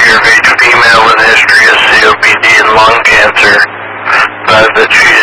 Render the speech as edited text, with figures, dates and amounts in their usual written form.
year of age female with a history of COPD and lung cancer. 5 that she